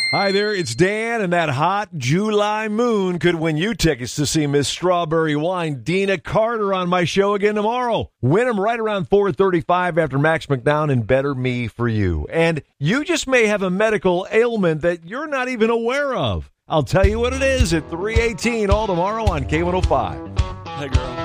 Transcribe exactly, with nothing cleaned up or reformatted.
Hi there, it's Dan, and that hot July moon could win you tickets to see Miss Strawberry Wine, Dina Carter, on my show again tomorrow. Win them right around four thirty-five after Max McDown and Better Me for You. And you just may have a medical ailment that you're not even aware of. I'll tell you what it is at three eighteen all tomorrow on K one oh five. Hey, girl.